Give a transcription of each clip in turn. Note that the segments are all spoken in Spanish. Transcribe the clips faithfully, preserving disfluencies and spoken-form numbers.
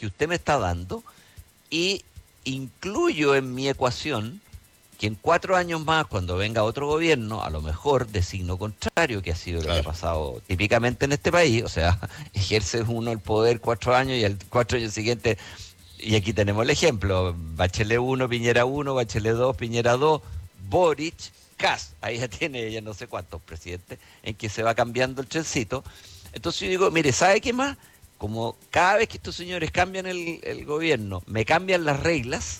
que usted me está dando y incluyo en mi ecuación que en cuatro años más, cuando venga otro gobierno, a lo mejor de signo contrario, que ha sido lo Claro. que ha pasado típicamente en este país, o sea, ejerce uno el poder cuatro años y al cuatro años siguiente, y aquí tenemos el ejemplo, Bachelet uno, Piñera uno, Bachelet dos, Piñera dos, Boric, Kast, ahí ya tiene ya no sé cuántos presidentes, en que se va cambiando el trencito. Entonces yo digo, mire, ¿sabe qué más? Como cada vez que estos señores cambian el, el gobierno, me cambian las reglas,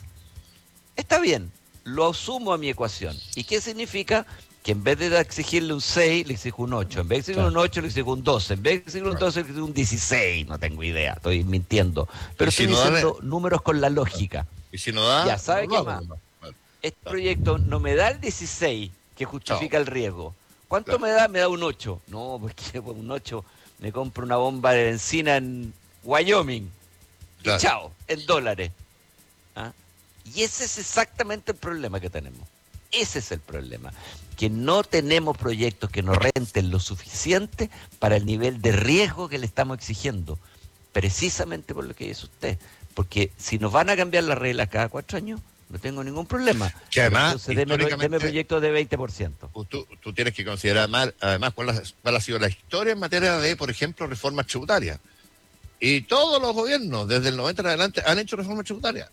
está bien, lo asumo a mi ecuación. ¿Y qué significa? Que en vez de exigirle un seis, le exijo un ocho. En vez de exigirle Claro. un ocho, le exijo un doce. En vez de exigirle un Claro. doce, le exijo un dieciséis. No tengo idea, estoy mintiendo. Pero Y si estoy no da- diciendo números con la lógica. Y si no da, Ya, ¿sabe no qué lo más? hago nomás. Claro. Este proyecto no me da el dieciséis que justifica Chao. el riesgo. ¿Cuánto Claro. me da? Me da un ocho. No, porque con un ocho me compro una bomba de benzina en Wyoming. Y Claro. chao, en dólares. ¿Ah? Y ese es exactamente el problema que tenemos. Ese es el problema. Que no tenemos proyectos que nos renten lo suficiente para el nivel de riesgo que le estamos exigiendo. Precisamente por lo que dice usted. Porque si nos van a cambiar las reglas cada cuatro años, no tengo ningún problema. Que además, Entonces, deme, históricamente- deme proyectos de veinte por ciento. Pues Tú, tú tienes que considerar más, además cuál ha, cuál ha sido la historia en materia de, por ejemplo, reformas tributarias. Y todos los gobiernos, desde el noventa en adelante, han hecho reformas tributarias.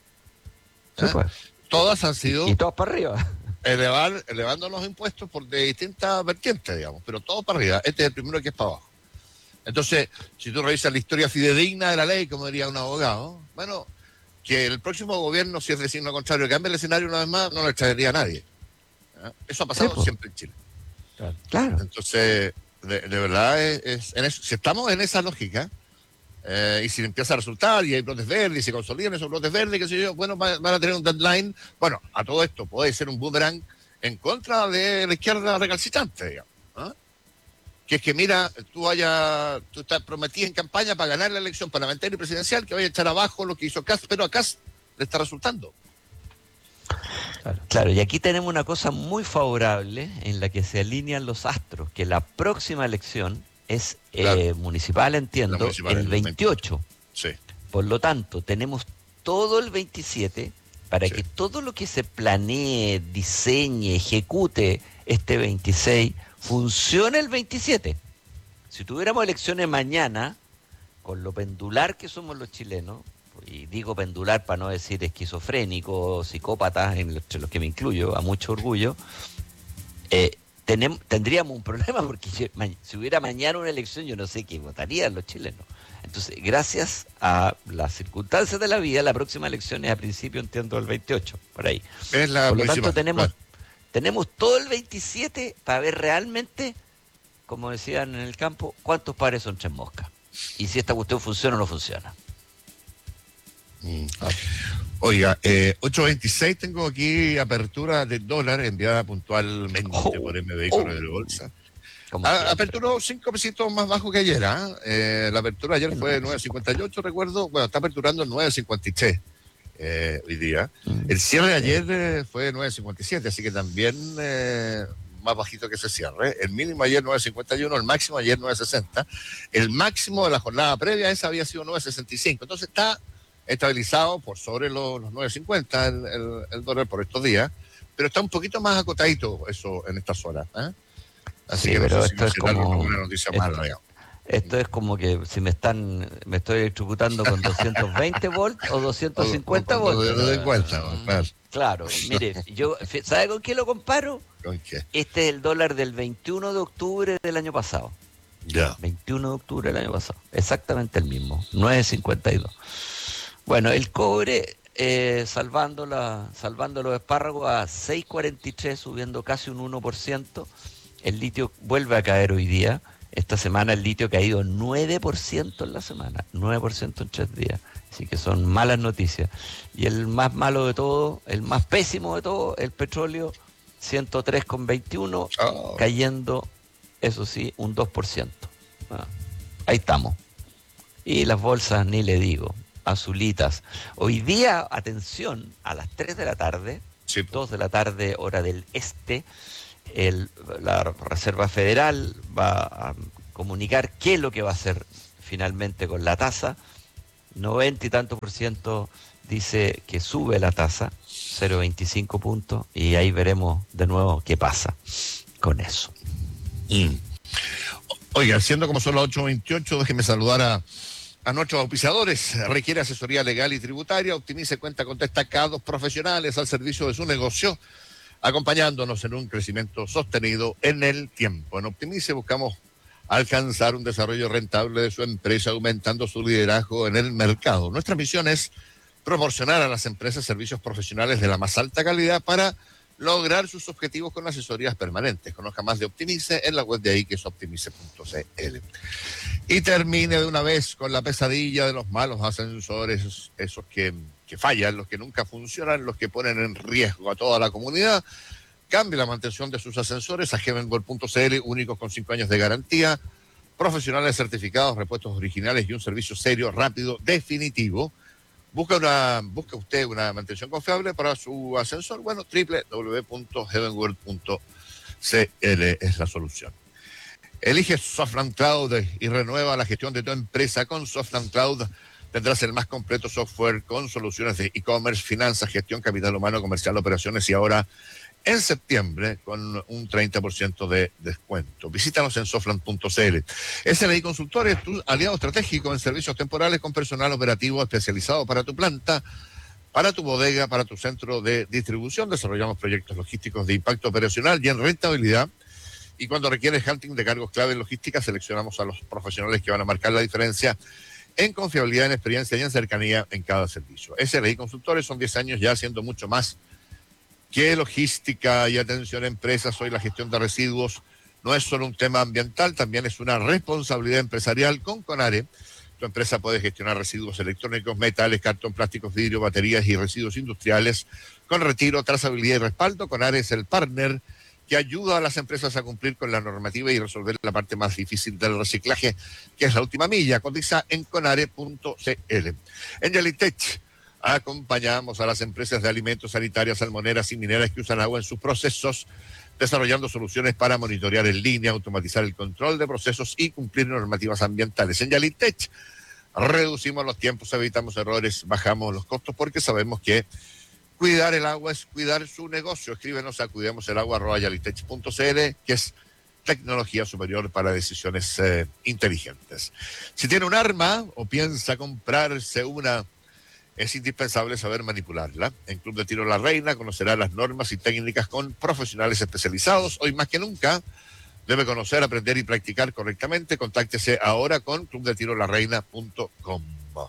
Sí, ¿Eh? pues. Todas han sido Y todos para arriba. elevar, elevando los impuestos por de distintas vertientes, digamos, pero todo para arriba. Este es el primero que es para abajo. Entonces, si tú revisas la historia fidedigna de la ley, como diría un abogado, bueno, que el próximo gobierno, si es de signo contrario, cambie el escenario una vez más, no le extrañaría a nadie. ¿Eh? Eso ha pasado Sí, pues. siempre en Chile. Claro. Entonces, de, de verdad, es, es en eso, si estamos en esa lógica, eh, y si empieza a resultar, y hay brotes verdes, y se consolidan esos brotes verdes, qué sé yo, bueno, van, van a tener un deadline. Bueno, a todo esto puede ser un boomerang en contra de la izquierda recalcitrante, digamos. ¿Ah? Que es que, mira, tú vaya, tú estás prometido en campaña para ganar la elección parlamentaria y presidencial, que vaya a echar abajo lo que hizo Kast, pero a Kast le está resultando. Claro. Claro, y aquí tenemos una cosa muy favorable en la que se alinean los astros, que la próxima elección es eh, Claro. municipal, entiendo, La municipal, el el veintiocho. Sí. Por lo tanto, tenemos todo el veintisiete para Sí. que todo lo que se planee, diseñe, ejecute este veintiséis, funcione el veintisiete. Si tuviéramos elecciones mañana, con lo pendular que somos los chilenos, y digo pendular para no decir esquizofrénicos, psicópatas, entre los que me incluyo, a mucho orgullo, eh, tenem, tendríamos un problema, porque si, ma, si hubiera mañana una elección, yo no sé qué votarían los chilenos. Entonces, gracias a las circunstancias de la vida, la próxima elección es a principio, entiendo, del veintiocho, por ahí. Es la Por lo tanto, municipal, tenemos, claro. tenemos todo el veintisiete para ver realmente, como decían en el campo, cuántos pares son tres moscas. Y si esta cuestión funciona o no funciona. Mm. Oiga, eh, ocho veintiséis tengo aquí apertura del dólar enviada puntualmente Oh, por M B I oh. Correo de Bolsa. Como Ah, siempre. aperturó cinco pesitos más bajo que ayer. ¿ah? Eh, la apertura ayer fue de nueve cincuenta y ocho, recuerdo. Bueno, está aperturando en nueve cincuenta y tres eh, hoy día. El cierre de ayer eh, fue de nueve cincuenta y siete, así que también eh, más bajito que ese cierre. El mínimo ayer nueve cincuenta y uno, el máximo ayer nueve sesenta. El máximo de la jornada previa esa había sido nueve sesenta y cinco. Entonces está estabilizado por sobre los, los nueve cincuenta el, el, el dólar por estos días, pero está un poquito más acotadito eso en estas horas. ¿eh? Así Sí, que no pero sé si esto es considerarlo como- como una noticia esto- mala, digamos. Esto es como que si me están, me estoy electrocutando con doscientos veinte volts o doscientos cincuenta O- o- o- volts. doscientos cincuenta, claro. Claro, mire, yo, ¿sabe con qué lo comparo? ¿Con qué? Este es el dólar del veintiuno de octubre del año pasado. Ya. veintiuno de octubre del año pasado. Exactamente el mismo, nueve cincuenta y dos. Bueno, el cobre, eh, salvando, la, salvando los espárragos a seis cuarenta y tres, subiendo casi un uno por ciento. El litio vuelve a caer hoy día. Esta semana el litio ha caído nueve por ciento en la semana, nueve por ciento en tres días. Así que son malas noticias. Y el más malo de todo, el más pésimo de todo, el petróleo, ciento tres con veintiuno, Oh. cayendo, eso sí, un dos por ciento. Ah, ahí estamos. Y las bolsas, ni le digo, azulitas. Hoy día, atención, a las tres de la tarde, Sí, dos de la tarde, hora del este, el, la Reserva Federal va a comunicar qué es lo que va a hacer finalmente con la tasa. noventa y tanto por ciento dice que sube la tasa, cero coma veinticinco puntos, y ahí veremos de nuevo qué pasa con eso. Mm. Oiga, siendo como son las ocho veintiocho, déjeme saludar a, a nuestros auspiciadores. Requiere asesoría legal y tributaria. Optimice cuenta con destacados profesionales al servicio de su negocio, acompañándonos en un crecimiento sostenido en el tiempo. En Optimice buscamos alcanzar un desarrollo rentable de su empresa, aumentando su liderazgo en el mercado. Nuestra misión es proporcionar a las empresas servicios profesionales de la más alta calidad para lograr sus objetivos con asesorías permanentes. Conozca más de Optimice en la web de ahí, que es optimice punto c l. Y termine de una vez con la pesadilla de los malos ascensores, esos que, que fallan, los que nunca funcionan, los que ponen en riesgo a toda la comunidad. Cambie la mantención de sus ascensores a heavenworld punto c l, únicos con cinco años de garantía, profesionales certificados, repuestos originales y un servicio serio, rápido, definitivo. Busca una, busca usted una mantención confiable para su ascensor. Bueno, doble u doble u doble u punto heavenworld punto c l es la solución. Elige Softland Cloud y renueva la gestión de tu empresa con Softland Cloud. Tendrás el más completo software con soluciones de e-commerce, finanzas, gestión, capital humano, comercial, operaciones, y ahora en septiembre con un treinta por ciento de descuento. Visítanos en softland punto c l. S L I Consultores, tu aliado estratégico en servicios temporales con personal operativo especializado para tu planta, para tu bodega, para tu centro de distribución. Desarrollamos proyectos logísticos de impacto operacional y en rentabilidad. Y cuando requieres hunting de cargos clave en logística, seleccionamos a los profesionales que van a marcar la diferencia en confiabilidad, en experiencia y en cercanía en cada servicio. S L I Consultores son diez años ya haciendo mucho más que logística y atención a empresas. Hoy la gestión de residuos no es solo un tema ambiental, también es una responsabilidad empresarial. Con Conare, tu empresa puede gestionar residuos electrónicos, metales, cartón, plásticos, vidrio, baterías y residuos industriales con retiro, trazabilidad y respaldo. Conare es el partner que ayuda a las empresas a cumplir con la normativa y resolver la parte más difícil del reciclaje, que es la última milla. Cotiza en conare punto c l. En Yalitech acompañamos a las empresas de alimentos, sanitarias, salmoneras y mineras que usan agua en sus procesos, desarrollando soluciones para monitorear en línea, automatizar el control de procesos y cumplir normativas ambientales. En Yalitech reducimos los tiempos, evitamos errores, bajamos los costos, porque sabemos que cuidar el agua es cuidar su negocio. Escríbenos a cuidamoselagua arroba yalitech punto c l, que es tecnología superior para decisiones eh, inteligentes. Si tiene un arma o piensa comprarse una, es indispensable saber manipularla. En Club de Tiro La Reina conocerá las normas y técnicas con profesionales especializados. Hoy más que nunca debe conocer, aprender y practicar correctamente. Contáctese ahora con club de tiro la reina punto com.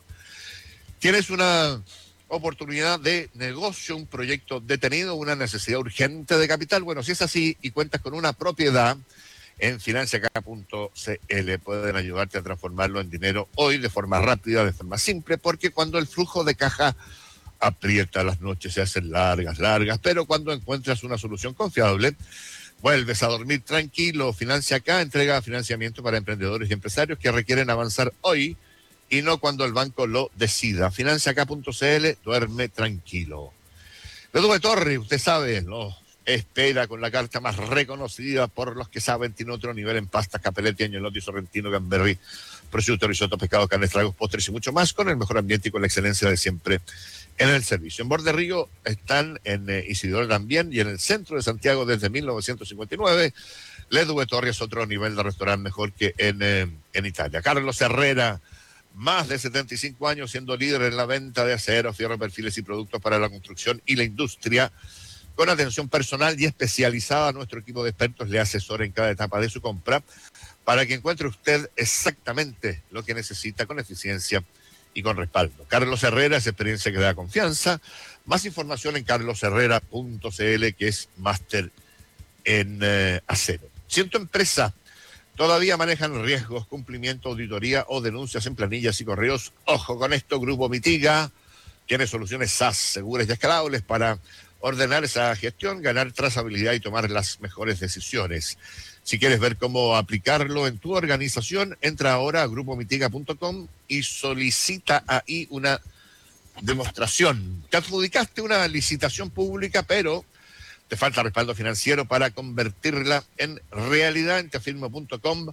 ¿Tienes una oportunidad de negocio, un proyecto detenido, una necesidad urgente de capital? Bueno, si es así y cuentas con una propiedad, en financiacá punto c l pueden ayudarte a transformarlo en dinero hoy de forma rápida, de forma simple, porque cuando el flujo de caja aprieta, las noches se hacen largas, largas, pero cuando encuentras una solución confiable, vuelves a dormir tranquilo. Financiacá entrega financiamiento para emprendedores y empresarios que requieren avanzar hoy y no cuando el banco lo decida. financiacá punto c l, duerme tranquilo. Bedu Torre, usted sabe, lo espera con la carta más reconocida por los que saben. Tiene otro nivel en pastas, capelletti, añolotti, sorrentino, gamberri, prosciutto, risotto, pescado, carnes, tragos, postres y mucho más, con el mejor ambiente y con la excelencia de siempre en el servicio. En Borde Río están, en eh, Isidoro también, y en el centro de Santiago desde mil novecientos cincuenta y nueve. Le Due Torre es otro nivel de restaurante mejor que en, eh, en Italia. Carlos Herrera, más de setenta y cinco años siendo líder en la venta de acero, fierro, perfiles y productos para la construcción y la industria. Con atención personal y especializada, nuestro equipo de expertos le asesora en cada etapa de su compra para que encuentre usted exactamente lo que necesita con eficiencia y con respaldo. Carlos Herrera es experiencia que da confianza. Más información en carlos herrera punto c l, que es máster en eh, acero. Si en tu empresa todavía manejan riesgos, cumplimiento, auditoría o denuncias en planillas y correos, ojo con esto. Grupo Mitiga tiene soluciones S A S seguras y escalables para ordenar esa gestión, ganar trazabilidad y tomar las mejores decisiones. Si quieres ver cómo aplicarlo en tu organización, entra ahora a grupo mitiga punto com y solicita ahí una demostración. Te adjudicaste una licitación pública, pero te falta respaldo financiero para convertirla en realidad. En teafirmo punto com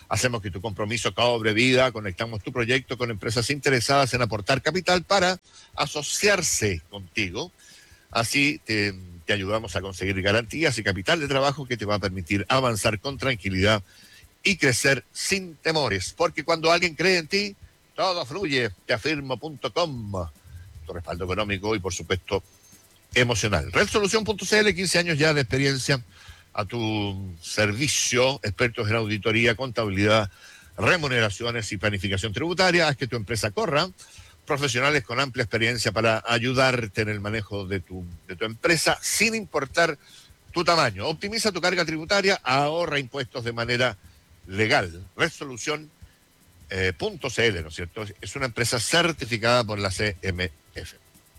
Hacemos que tu compromiso cobre vida, conectamos tu proyecto con empresas interesadas en aportar capital para asociarse contigo. Así te, te ayudamos a conseguir garantías y capital de trabajo que te va a permitir avanzar con tranquilidad y crecer sin temores. Porque cuando alguien cree en ti, todo fluye. Teafirmo punto com. Tu respaldo económico y, por supuesto, emocional. Redsolución punto c l, quince años ya de experiencia a tu servicio, expertos en auditoría, contabilidad, remuneraciones y planificación tributaria. Haz que tu empresa corra. Profesionales con amplia experiencia para ayudarte en el manejo de tu, de tu empresa sin importar tu tamaño. Optimiza tu carga tributaria, ahorra impuestos de manera legal. Resolución eh, punto c l, ¿no es cierto? Es una empresa certificada por la C M F.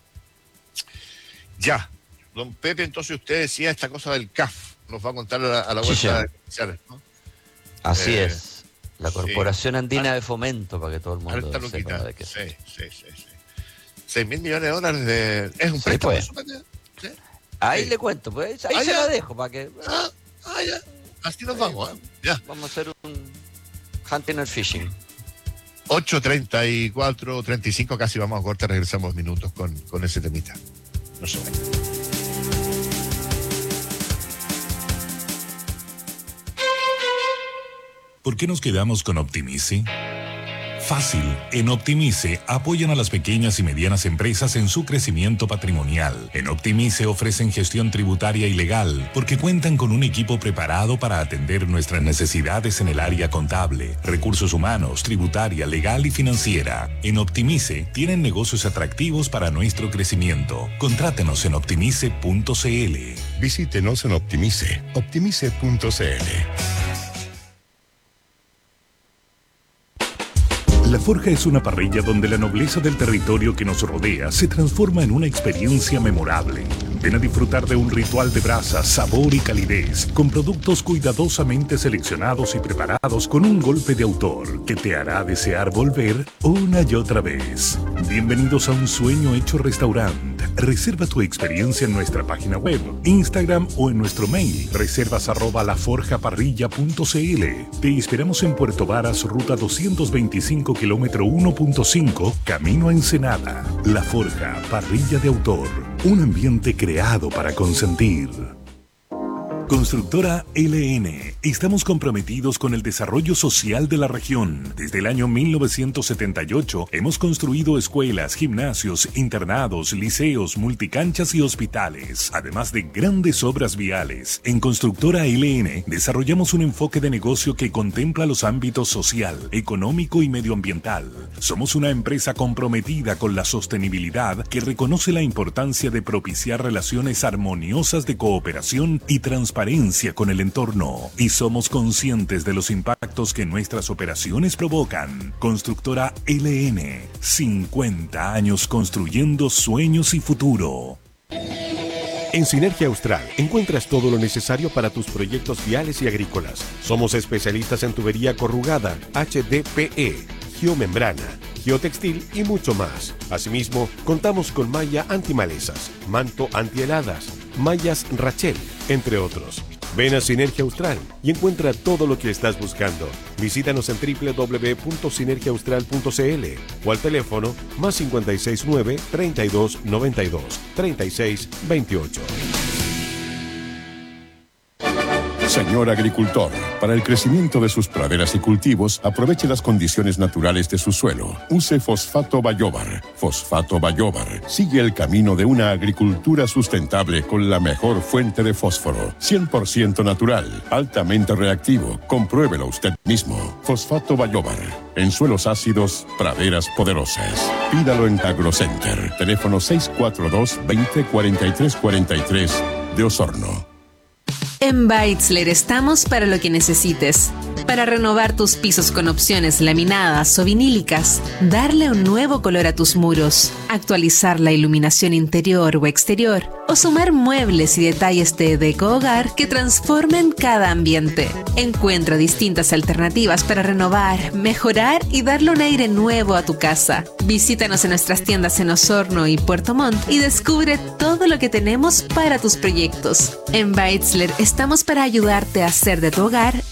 Ya, don Pepe, entonces usted decía esta cosa del C A F. Nos va a contar a la, a la vuelta, sí, de comerciales, ¿no? Así eh, es. La Corporación sí. Andina de Fomento, para que todo el mundo Alta sepa Luquita. de qué. Sí, sí, sí, sí. Seis mil millones de dólares de... Es un Sí, préstamo. pues. ¿Sí? Ahí Sí. le cuento, pues ahí Ah, se ya. la dejo para que Ah, ah, ya. Así nos vamos, ¿eh? Ya. vamos a hacer un hunting and fishing. ocho treinta y cuatro, treinta y cinco, casi vamos a cortar, regresamos minutos con, con ese temita. No se vayan. ¿Por qué nos quedamos con Optimice? Fácil, en Optimice apoyan a las pequeñas y medianas empresas en su crecimiento patrimonial. En Optimice ofrecen gestión tributaria y legal porque cuentan con un equipo preparado para atender nuestras necesidades en el área contable, recursos humanos, tributaria, legal y financiera. En Optimice tienen negocios atractivos para nuestro crecimiento. Contrátenos en optimice punto c l. Visítenos en Optimice, optimice punto c l. La Forja es una parrilla donde la nobleza del territorio que nos rodea se transforma en una experiencia memorable. Ven a disfrutar de un ritual de brasa, sabor y calidez, con productos cuidadosamente seleccionados y preparados con un golpe de autor que te hará desear volver una y otra vez. Bienvenidos a un sueño hecho restaurante. Reserva tu experiencia en nuestra página web, Instagram o en nuestro mail, reservas arroba laforjaparrilla punto c l. Te esperamos en Puerto Varas, ruta doscientos veinticinco, kilómetro uno punto cinco, camino a Ensenada. La Forja, parrilla de autor, un ambiente creado para consentir. Constructora L N. Estamos comprometidos con el desarrollo social de la región. Desde el año mil novecientos setenta y ocho hemos construido escuelas, gimnasios, internados, liceos, multicanchas y hospitales, además de grandes obras viales. En Constructora L N desarrollamos un enfoque de negocio que contempla los ámbitos social, económico y medioambiental. Somos una empresa comprometida con la sostenibilidad que reconoce la importancia de propiciar relaciones armoniosas de cooperación y transparencia con el entorno, y somos conscientes de los impactos que nuestras operaciones provocan. Constructora L N, cincuenta años construyendo sueños y futuro. En Sinergia Austral encuentras todo lo necesario para tus proyectos viales y agrícolas. Somos especialistas en tubería corrugada, H D P E, geomembrana, geotextil y mucho más. Asimismo, contamos con malla antimalezas, manto antiheladas, mallas Rachel, entre otros. Ven a Sinergia Austral y encuentra todo lo que estás buscando. Visítanos en doble u doble u doble u punto sinergia austral punto c l o al teléfono más cinco seis nueve, treinta y dos, noventa y dos, treinta y seis, veintiocho. Señor agricultor, para el crecimiento de sus praderas y cultivos, aproveche las condiciones naturales de su suelo. Use Fosfato Bayóvar. Fosfato Bayóvar sigue el camino de una agricultura sustentable con la mejor fuente de fósforo. cien por ciento natural, altamente reactivo. Compruébelo usted mismo. Fosfato Bayóvar. En suelos ácidos, praderas poderosas. Pídalo en AgroCenter. Teléfono seis cuatro dos, veinte, cuarenta y tres cuarenta y tres de Osorno. En Beitzler estamos para lo que necesites. Para renovar tus pisos con opciones laminadas o vinílicas, darle un nuevo color a tus muros, actualizar la iluminación interior o exterior, o sumar muebles y detalles de deco hogar que transformen cada ambiente. Encuentra distintas alternativas para renovar, mejorar y darle un aire nuevo a tu casa. Visítanos en nuestras tiendas en Osorno y Puerto Montt y descubre todo lo que tenemos para tus proyectos. En Beitzler estamos para ayudarte a hacer de tu hogar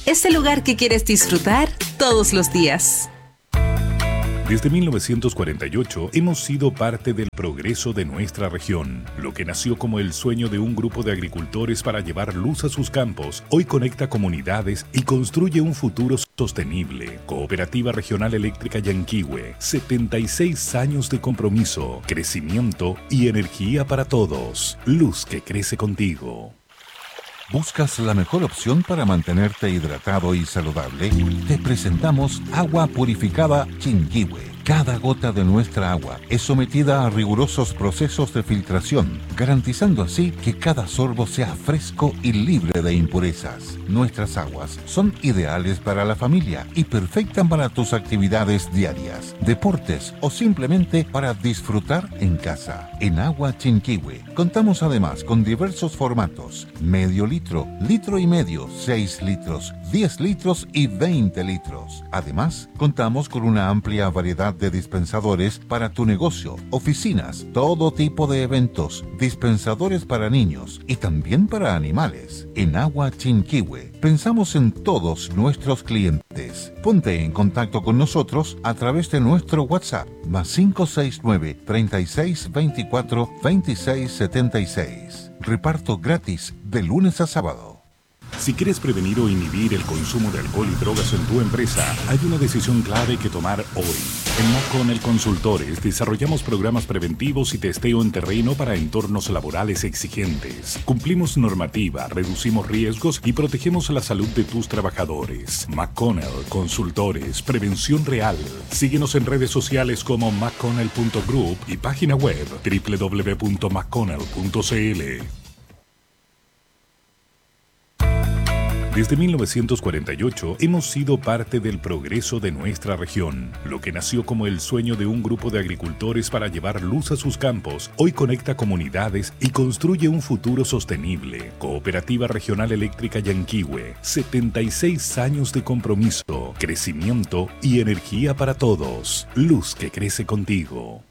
ese lugar que quieres disfrutar todos los días. Desde mil novecientos cuarenta y ocho hemos sido parte del progreso de nuestra región. Lo que nació como el sueño de un grupo de agricultores para llevar luz a sus campos, hoy conecta comunidades y construye un futuro sostenible. Cooperativa Regional Eléctrica Yanquihue, setenta y seis años de compromiso, crecimiento y energía para todos. Luz que crece contigo. ¿Buscas la mejor opción para mantenerte hidratado y saludable? Te presentamos Agua Purificada Chinquihue. Cada gota de nuestra agua es sometida a rigurosos procesos de filtración, garantizando así que cada sorbo sea fresco y libre de impurezas. Nuestras aguas son ideales para la familia y perfectas para tus actividades diarias, deportes o simplemente para disfrutar en casa. En Agua Chinquihue contamos además con diversos formatos: medio litro, litro y medio, seis litros, diez litros y veinte litros. Además, contamos con una amplia variedad de dispensadores para tu negocio, oficinas, todo tipo de eventos, dispensadores para niños y también para animales. En Agua Chinquihue pensamos en todos nuestros clientes. Ponte en contacto con nosotros a través de nuestro WhatsApp más cinco seis nueve, treinta y seis, veinticuatro, veintiséis, setenta y seis. Reparto gratis de lunes a sábado. Si quieres prevenir o inhibir el consumo de alcohol y drogas en tu empresa, hay una decisión clave que tomar hoy. En McConnell Consultores desarrollamos programas preventivos y testeo en terreno para entornos laborales exigentes. Cumplimos normativa, reducimos riesgos y protegemos la salud de tus trabajadores. McConnell Consultores, prevención real. Síguenos en redes sociales como mcconnell punto group y página web doble u doble u doble u punto mcconnell punto c l. Desde mil novecientos cuarenta y ocho hemos sido parte del progreso de nuestra región. Lo que nació como el sueño de un grupo de agricultores para llevar luz a sus campos, hoy conecta comunidades y construye un futuro sostenible. Cooperativa Regional Eléctrica Yanquihue, setenta y seis años de compromiso, crecimiento y energía para todos. Luz que crece contigo.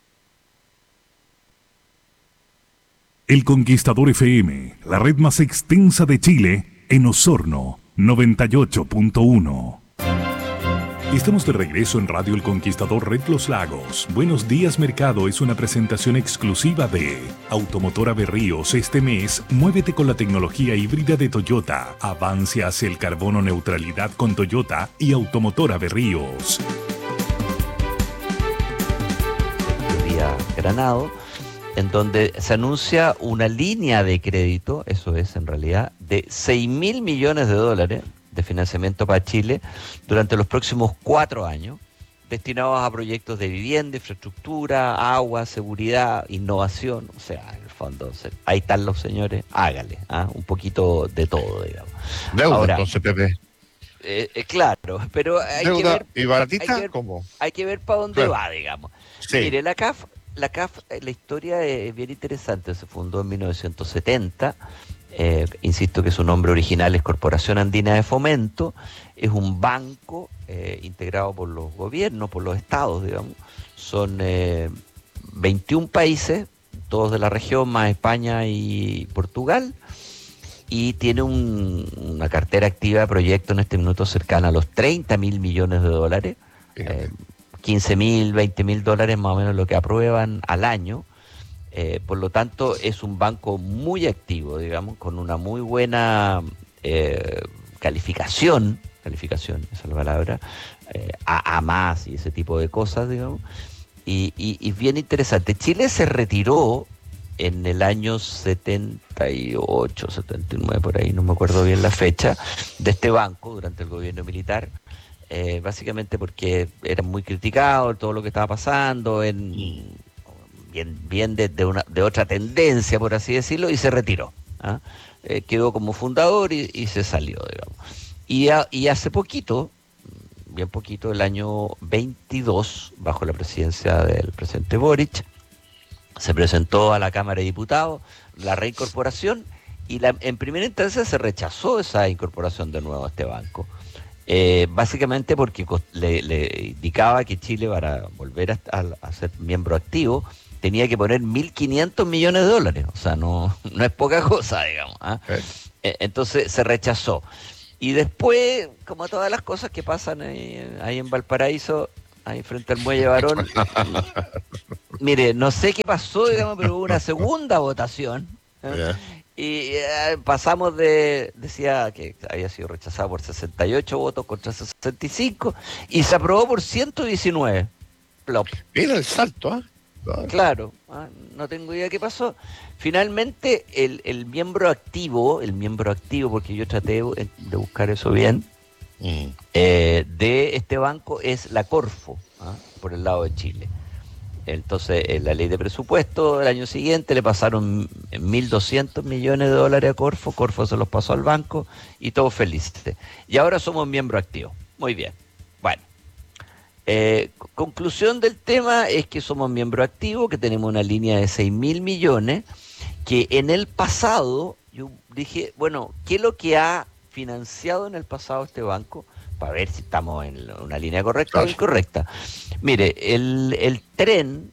El Conquistador F M, la red más extensa de Chile, en Osorno, noventa y ocho punto uno. Estamos de regreso en Radio El Conquistador Red Los Lagos. Buenos días Mercado es una presentación exclusiva de Automotora Berríos. Este mes, muévete con la tecnología híbrida de Toyota. Avance hacia el carbono neutralidad con Toyota y Automotora Berríos. Día Granado, en donde se anuncia una línea de crédito, eso es en realidad, de seis mil millones de dólares de financiamiento para Chile durante los próximos cuatro años, destinados a proyectos de vivienda, infraestructura, agua, seguridad, innovación. O sea, en el fondo, ahí están los señores, hágale, ¿ah? Un poquito de todo, digamos. Deuda, ahora, entonces, Pepe. Eh, eh, claro, pero hay Deuda que ver... y baratita, hay que ver, ¿cómo? Hay que ver para dónde Claro. va, digamos. Sí. Mire, la C A F... La C A F, la historia es bien interesante, se fundó en mil novecientos setenta, eh, insisto que su nombre original es Corporación Andina de Fomento, es un banco eh, integrado por los gobiernos, por los estados, digamos, son eh, veintiún países, todos de la región, más España y Portugal, y tiene un, una cartera activa de proyectos en este minuto cercana a los treinta mil millones de dólares, eh, quince mil, veinte mil dólares más o menos lo que aprueban al año. Eh, por lo tanto, es un banco muy activo, digamos, con una muy buena eh, calificación, calificación, esa es la palabra, eh, a, a más y ese tipo de cosas, digamos. Y, y, y bien interesante. Chile se retiró en el año setenta y ocho, setenta y nueve, por ahí, no me acuerdo bien la fecha, de este banco durante el gobierno militar. Eh, básicamente porque era muy criticado todo lo que estaba pasando, en, bien, bien de, de, una, de otra tendencia, por así decirlo, y se retiró. ¿ah? Eh, quedó como fundador y, y se salió, digamos. Y, a, y hace poquito, bien poquito, el año veintidós, bajo la presidencia del presidente Boric, se presentó a la Cámara de Diputados la reincorporación y la, en primera instancia se rechazó esa incorporación de nuevo a este banco. Eh, básicamente porque le, le indicaba que Chile, para volver a, a, a ser miembro activo, tenía que poner mil quinientos millones de dólares, o sea, no, no es poca cosa, digamos. ¿eh? Eh, entonces se rechazó. Y después, como todas las cosas que pasan ahí, ahí en Valparaíso, ahí frente al Muelle Barón, mire, no sé qué pasó, digamos, pero hubo una segunda votación, ¿eh? Ya. Y eh, pasamos de, decía que había sido rechazado por sesenta y ocho votos contra sesenta y cinco, y se aprobó por ciento diecinueve. Plop. Mira el salto, ¿ah? ¿eh? Claro, ah, no tengo idea qué pasó. Finalmente, el, el miembro activo, el miembro activo, porque yo traté de, de buscar eso bien, Mm. eh, de este banco es la Corfo, ¿ah? Por el lado de Chile. Entonces, en la ley de presupuesto del año siguiente le pasaron mil doscientos millones de dólares a Corfo, Corfo se los pasó al banco y todos felices. Y ahora somos miembro activo. Muy bien. Bueno. Eh, conclusión del tema es que somos miembro activo, que tenemos una línea de seis mil millones, que en el pasado, yo dije, bueno, ¿qué es lo que ha financiado en el pasado este banco? Para ver si estamos en una línea correcta Claro. o incorrecta. Mire, el, el tren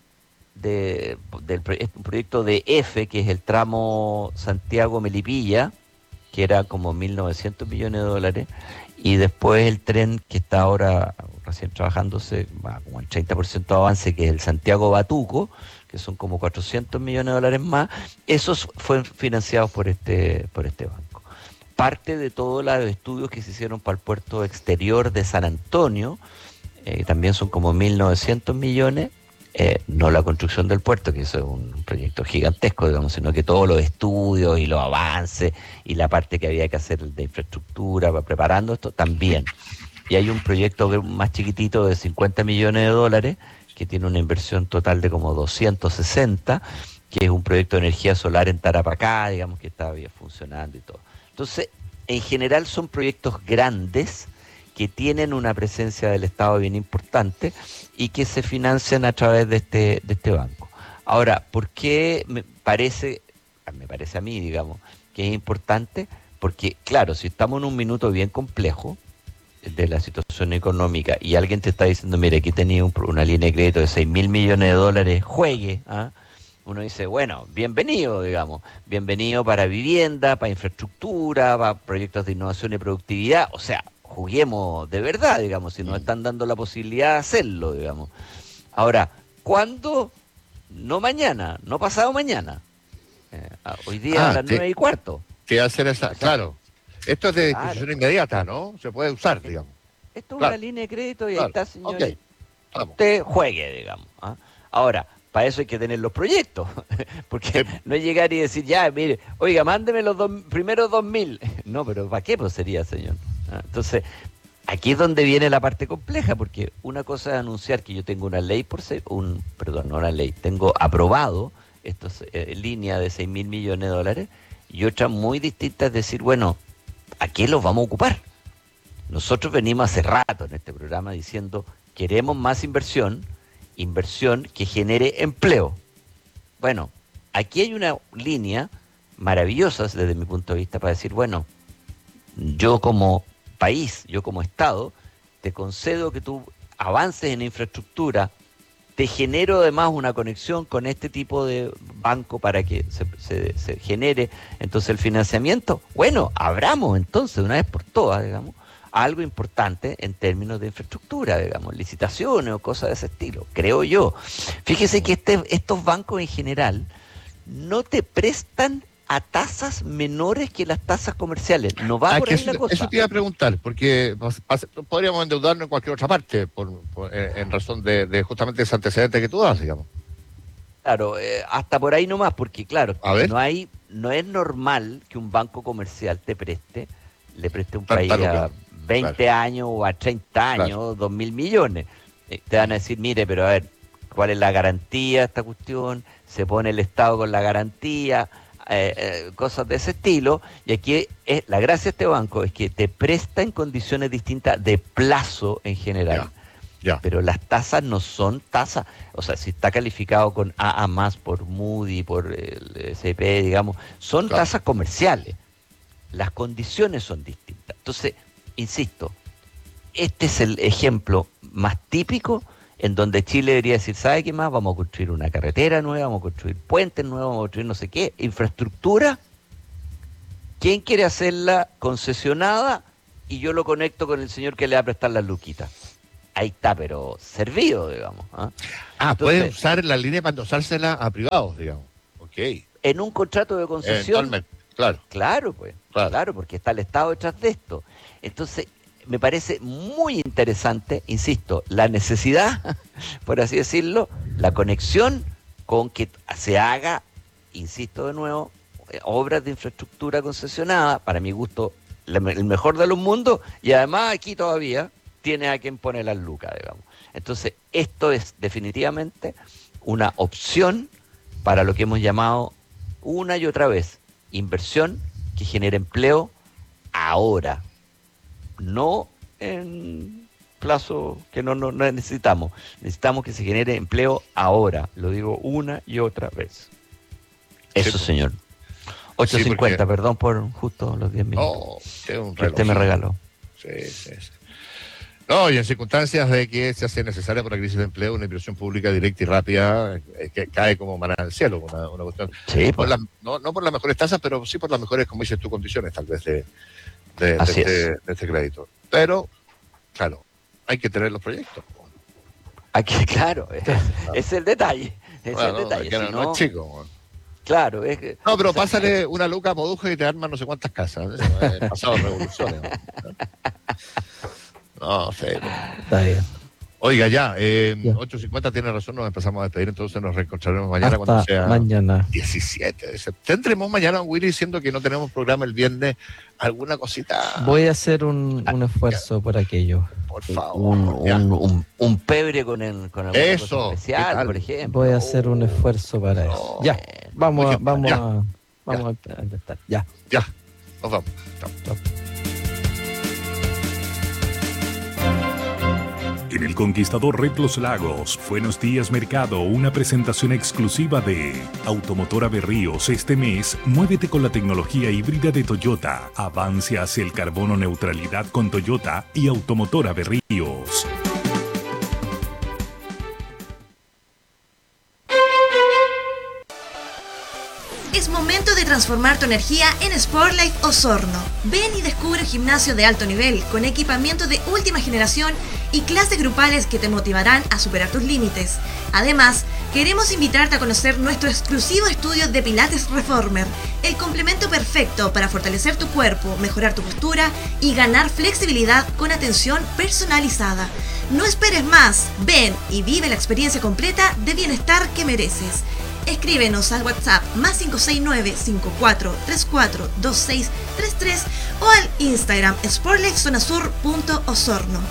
de, del pro- es un proyecto de F, que es el tramo Santiago-Melipilla, que era como mil novecientos millones de dólares, y después el tren que está ahora recién trabajándose, va como el treinta por ciento de avance, que es el Santiago-Batuco, que son como cuatrocientos millones de dólares más, esos fueron financiados por este, por este banco. Parte de todos los estudios que se hicieron para el puerto exterior de San Antonio, eh, también son como mil novecientos millones, eh, no la construcción del puerto, que eso es un proyecto gigantesco, digamos, sino que todos los estudios y los avances y la parte que había que hacer de infraestructura para preparando esto, también. Y hay un proyecto más chiquitito de cincuenta millones de dólares, que tiene una inversión total de como doscientos sesenta, que es un proyecto de energía solar en Tarapacá, digamos, que está bien funcionando y todo. Entonces, en general son proyectos grandes que tienen una presencia del Estado bien importante y que se financian a través de este, de este banco. Ahora, ¿por qué me parece, me parece a mí, digamos, que es importante? Porque, claro, si estamos en un minuto bien complejo de la situación económica y alguien te está diciendo, mire, aquí tenía un, una línea de crédito de seis mil millones de dólares, juegue, ¿ah? Uno dice, bueno, bienvenido, digamos, bienvenido para vivienda, para infraestructura, para proyectos de innovación y productividad, o sea, juguemos de verdad, digamos, si nos están dando la posibilidad de hacerlo, digamos. Ahora, ¿cuándo? No mañana, no pasado mañana, eh, hoy día Ah, a las te- nueve y cuarto. ¿Qué hacer esa? Claro. Esto es de Claro. discusión inmediata, ¿no? Se puede usar, digamos. Esto es Claro. una línea de crédito y Claro. ahí está, señor. Ok. Vamos. Usted juegue, digamos. ¿ah? Ahora, para eso hay que tener los proyectos, porque Sí. no es llegar y decir, ya, mire, oiga, mándeme los dos, primeros dos mil. No, pero ¿para qué pues sería, señor? ¿Ah? Entonces, aquí es donde viene la parte compleja, porque una cosa es anunciar que yo tengo una ley por seis, un, perdón, no una ley, tengo aprobado esta eh, línea de seis mil millones de dólares, y otra muy distinta es decir, bueno, ¿a qué los vamos a ocupar? Nosotros venimos hace rato en este programa diciendo, queremos más inversión, inversión que genere empleo. Bueno, aquí hay una línea maravillosa desde mi punto de vista para decir, bueno, yo como país, yo como Estado, te concedo que tú avances en infraestructura, te genero además una conexión con este tipo de banco para que se, se, se genere entonces el financiamiento. Bueno, abramos entonces de una vez por todas, digamos, algo importante en términos de infraestructura, digamos, licitaciones o cosas de ese estilo, creo yo. Fíjese que este, estos bancos en general no te prestan a tasas menores que las tasas comerciales. No va Ah, por que ahí eso, la cosa. eso te iba a preguntar, porque pas- pas- podríamos endeudarnos en cualquier otra parte, por, por- en, en razón de, de justamente ese antecedente que tú das, digamos. Claro, eh, hasta por ahí nomás, porque claro, A ver. no hay, no es normal que un banco comercial te preste, le preste a un Tanta país a lucra. veinte años o a treinta años, Claro. dos mil millones. Eh, te van a decir, mire, pero a ver, ¿cuál es la garantía de esta cuestión? Se pone el Estado con la garantía, eh, eh, cosas de ese estilo. Y aquí es, la gracia de este banco es que te presta en condiciones distintas de plazo en general. Ya. Pero las tasas no son tasas, o sea, si está calificado con A A más por Moody, por el S P, digamos, son Claro. tasas comerciales. Las condiciones son distintas. Entonces, insisto, este es el ejemplo más típico en donde Chile debería decir, ¿sabe qué más? Vamos a construir una carretera nueva, vamos a construir puentes nuevos, vamos a construir no sé qué, infraestructura. ¿Quién quiere hacerla concesionada? y yo lo conecto con el señor que le va a prestar las luquitas. Ahí está, pero servido, digamos. ¿eh? Ah, Entonces, puede usar la línea para endosársela a privados, digamos. Ok. En un contrato de concesión. Eventualmente, claro. Claro, pues. Claro. claro, porque está el Estado detrás de esto. Entonces, me parece muy interesante, insisto, la necesidad, por así decirlo, la conexión con que se haga, insisto de nuevo, obras de infraestructura concesionada, para mi gusto, el mejor de los mundos, y además aquí todavía tiene a quien pone las lucas, digamos. Entonces, esto es definitivamente una opción para lo que hemos llamado una y otra vez, inversión que genere empleo ahora, no en plazo que no, no, no necesitamos. Necesitamos que se genere empleo ahora, lo digo una y otra vez. Eso, sí, señor. ocho cincuenta, sí, porque... perdón por justo los diez minutos oh, que un que usted me regaló. Sí, sí, sí. No, y en circunstancias de que se hace necesaria por la crisis de empleo una inversión pública directa y rápida, eh, que cae como manada del cielo, una, una cuestión. Sí, por la, no, no por las mejores tasas, pero sí por las mejores, como dices tú, condiciones, tal vez, de, de, de, este, de este crédito. Pero, claro, hay que tener los proyectos. Aquí, claro, es, es el detalle. Es bueno, el detalle. No, si no, no es chico. Bueno. Claro, es que... No, pero pásale una luca a Modujo y te arman no sé cuántas casas. He pasado revoluciones. ¿no? No sé. Está bien. Oiga, ya, eh, ocho cincuenta tiene razón, nos empezamos a despedir, entonces nos reencontraremos mañana. Hasta cuando sea mañana. diecisiete. Tendremos mañana, Willy, siendo que no tenemos programa el viernes, alguna cosita. Voy a hacer un, un esfuerzo ya. por aquello. Por favor. Un, un, un, un pebre con el con eso especial, por ejemplo. Voy a hacer un esfuerzo para no. eso. Ya, vamos, a, vamos, ya. a, vamos ya. a empezar. Ya. Ya, nos vamos. Chao. Chao. En el Conquistador Red Los Lagos, Buenos Días Mercado, una presentación exclusiva de Automotora Berríos. Este mes, muévete con la tecnología híbrida de Toyota. Avance hacia el carbono neutralidad con Toyota y Automotora Berríos. Es momento de transformar tu energía en Sportlife Osorno. Ven y descubre un gimnasio de alto nivel con equipamiento de última generación y clases grupales que te motivarán a superar tus límites. Además, queremos invitarte a conocer nuestro exclusivo estudio de Pilates Reformer, el complemento perfecto para fortalecer tu cuerpo, mejorar tu postura y ganar flexibilidad con atención personalizada. No esperes más, ven y vive la experiencia completa de bienestar que mereces. Escríbenos al WhatsApp más cinco seis nueve, cinco cuatro tres cuatro, dos seis tres tres o al Instagram sportlifezonasur punto osorno.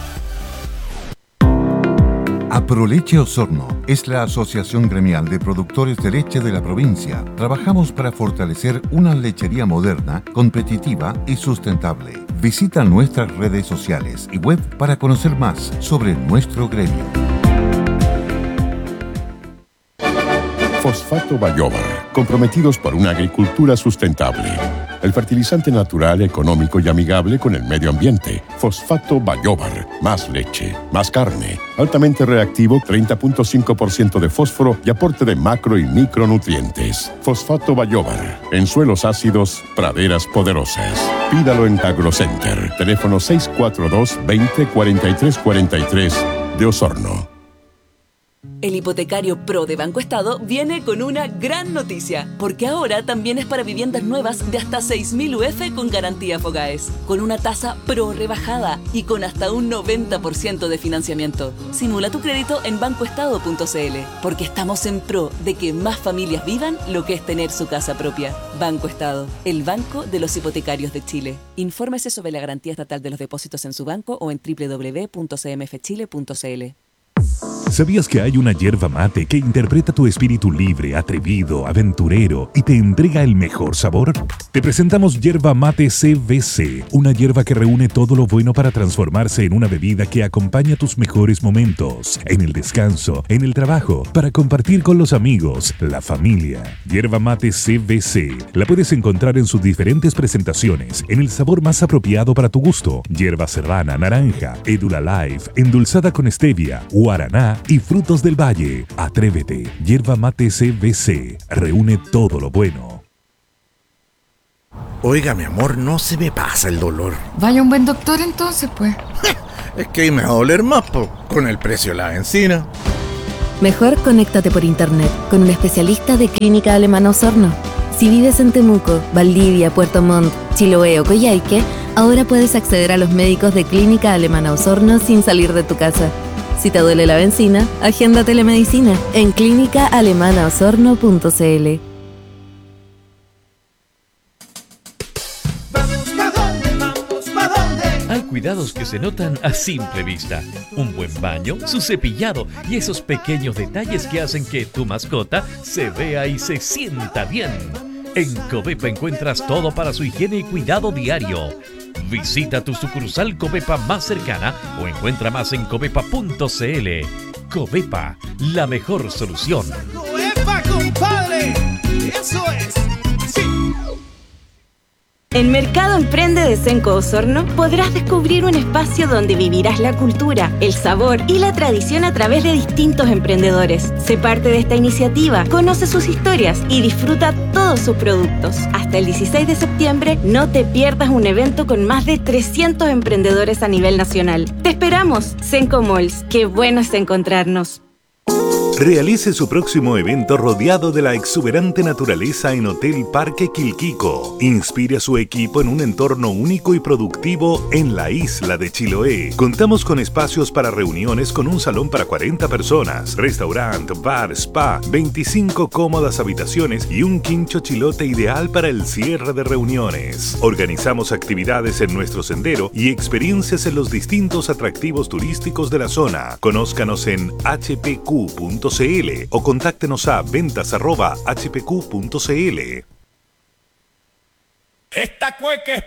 Aproleche Osorno es la asociación gremial de productores de leche de la provincia. Trabajamos para fortalecer una lechería moderna, competitiva y sustentable. Visita nuestras redes sociales y web para conocer más sobre nuestro gremio. Fosfato Bayóvar, comprometidos por una agricultura sustentable. El fertilizante natural, económico y amigable con el medio ambiente. Fosfato Bayóvar, más leche, más carne, altamente reactivo, treinta punto cinco por ciento de fósforo y aporte de macro y micronutrientes. Fosfato Bayóvar, en suelos ácidos, praderas poderosas. Pídalo en AgroCenter, teléfono seis cuatro dos, veinte, cuarenta y tres cuarenta y tres de Osorno. El hipotecario Pro de Banco Estado viene con una gran noticia, porque ahora también es para viviendas nuevas de hasta seis mil U F con garantía Fogaes, con una tasa Pro rebajada y con hasta un noventa por ciento de financiamiento. Simula tu crédito en bancoestado punto c l, porque estamos en pro de que más familias vivan lo que es tener su casa propia. Banco Estado, el banco de los hipotecarios de Chile. Infórmese sobre la garantía estatal de los depósitos en su banco o en doble u doble u doble u punto c m f chile punto c l. ¿Sabías que hay una yerba mate que interpreta tu espíritu libre, atrevido, aventurero y te entrega el mejor sabor? Te presentamos Yerba Mate C V C, una yerba que reúne todo lo bueno para transformarse en una bebida que acompaña tus mejores momentos, en el descanso, en el trabajo, para compartir con los amigos, la familia. Yerba Mate C V C la puedes encontrar en sus diferentes presentaciones, en el sabor más apropiado para tu gusto: yerba serrana, naranja, Edula Life, endulzada con stevia, guaraná y frutos del valle. Atrévete. Yerba Mate C V C reúne todo lo bueno. Oiga, mi amor, no se me pasa el dolor. Vaya un buen doctor entonces, pues. Es que ahí me va a doler más, po, con el precio de la benzina. Mejor conéctate por internet con un especialista de Clínica Alemana Osorno. Si vives en Temuco, Valdivia, Puerto Montt, Chiloé o Coyhaique, ahora puedes acceder a los médicos de Clínica Alemana Osorno sin salir de tu casa. Si te duele la benzina, agenda telemedicina en clínica alemana osorno punto c l. Hay cuidados que se notan a simple vista. Un buen baño, su cepillado y esos pequeños detalles que hacen que tu mascota se vea y se sienta bien. En Covepa encuentras todo para su higiene y cuidado diario. Visita tu sucursal Covepa más cercana o encuentra más en covepa punto c l. Covepa, la mejor solución. ¡Covepa, compadre! ¡Eso es! ¡Sí! En Mercado Emprende de Senco Osorno podrás descubrir un espacio donde vivirás la cultura, el sabor y la tradición a través de distintos emprendedores. Sé parte de esta iniciativa, conoce sus historias y disfruta todos sus productos. Hasta el dieciséis de septiembre no te pierdas un evento con más de trescientos emprendedores a nivel nacional. ¡Te esperamos! Senco Malls, qué bueno es encontrarnos. Realice su próximo evento rodeado de la exuberante naturaleza en Hotel Parque Quilquico. Inspire a su equipo en un entorno único y productivo en la isla de Chiloé. Contamos con espacios para reuniones con un salón para cuarenta personas, restaurante, bar, spa, veinticinco cómodas habitaciones y un quincho chilote ideal para el cierre de reuniones. Organizamos actividades en nuestro sendero y experiencias en los distintos atractivos turísticos de la zona. Conózcanos en h p q punto c l o contáctenos a ventas arroba h p q punto c l. Esta cueca es